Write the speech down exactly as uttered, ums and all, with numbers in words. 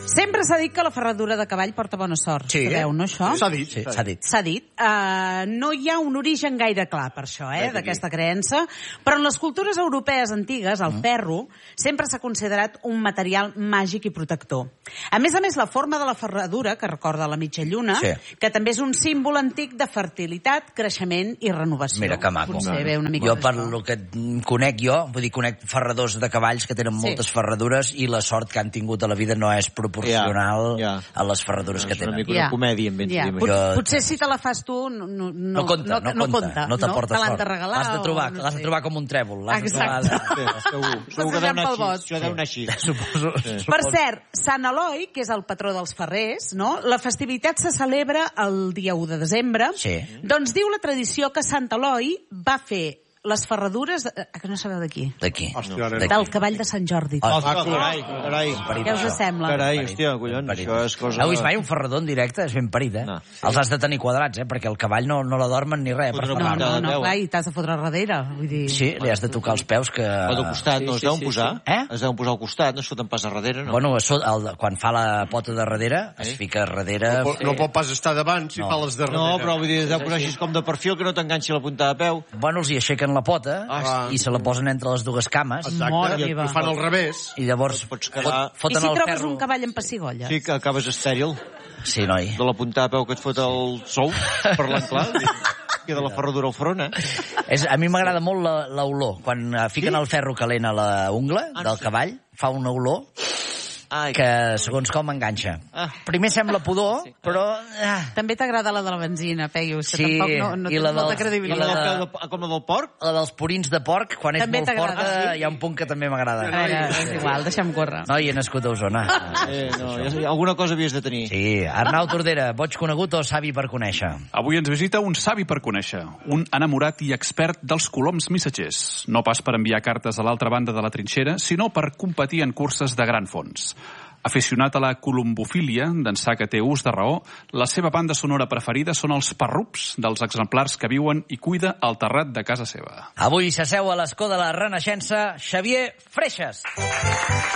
Sempre s'ha dit que la ferradura de cavall porta bona sort. Sí, Sabeu, no, això? S'ha dit. Sí, s'ha dit. S'ha dit. Uh, no hi ha un origen gaire clar per això, eh, d'aquesta creença, però en les cultures europees antigues, el ferro sempre s'ha considerat un material màgic i protector. A més a més, la forma de la ferradura, que recorda la mitja lluna, Sí. que també és un símbol antic de fertilitat, creixement i renovació. Mira que maco. Potser ve una mica Jo, d'això. per lo que conec jo, vull dir, conec ferradors de cavalls que tenen Sí. moltes ferradures i la sort que han tingut a la vida no és proporcional Ja, ja. a les ferradures que És una tenen. mica una comèdia, em vens ja. a dir. Pot, Jo- potser si te la fas tu no, no, No compta, no, no, compta, no t'aporta Te l'han sort. de regalar. L'has de trobar, o no l'has de sé. trobar com un trèvol. L'has de Exacte. trobar... Sí, segur, segur que deu Passejant anar pel així. bosc. Això deu anar així. Suposo. Per cert, Sant Eloi, que és el patró dels ferrers, no? La festivitat se celebra el dia u de desembre. Sí. Doncs diu la tradició que Sant Eloi va fer les ferradures... De... Ah, que no sabeu d'aquí? D'aquí. Hòstia, ara D'aquí. Del cavall de Sant Jordi. Ah, Ah, carai, carai. Què us sembla? Carai, hòstia, collons, això és cosa... Heu vist mai un ferrador en directe? És ben parit, eh? No. Els has de tenir quadrats, eh? Perquè el cavall no, no la dormen ni res. Per Fotre No, ferrar-lo. no, de no, peu. clar, i t'has de fotre darrere. Vull dir... Sí, li has de tocar els peus que... O de costat, no? Es deuen posar? Eh? Es deuen posar al costat, no es foten pas a darrere, no? Bueno, a so- el, quan fa la pota de darrere, es fica darrere... No, pot- no pot pas estar davant si No. fa les de darrere. No, però vull dir, es deu posar així com de perfil que no t'enganxi la punta de peu. Bueno, els hi aixequen la pota Ah. i se la posen entre les dues cames Exacte, Mare i, meva. i fan al revés. i llavors Pots fot, quedar- I foten si el trobes ferro... un cavall amb pessigolles? Sí, que acabes estèril Sí, noi. de la punta de peu que et fot el sou, parlant clar. Queda la ferradura al front, eh? És, a mi m'agrada molt la- l'olor. Quan eh, fiquen el ferro calent a la ungla Ah, del sí. cavall, fa una olor Ai, que segons com enganxa. Ah. Primer sembla pudor, però... Ah, També t'agrada la de la benzina, Peguius, que Sí, tampoc no, no i tens la molta del- I credibilitat. la del la- peu de, com la del porc? la dels purins de porc, quan és També molt t'agrada, forta, sí? hi ha un punt que també m'agrada. A veure, és igual, deixa'm córrer. No, i he nascut a Osona. Eh, no, ja, alguna cosa havies de tenir. Sí, Arnau Tordera, boig conegut o savi per conèixer? Avui ens visita un savi per conèixer, un enamorat i expert dels coloms missatgers. No pas per enviar cartes a l'altra banda de la trinxera, sinó per competir en curses de gran fons. Aficionat a la colombofília, d'ençà que té ús de raó, la seva banda sonora preferida són els parrups dels exemplars que viuen i cuida al terrat de casa seva. Avui s'asseu a l'escó de la Renaixença Xavier Freixas.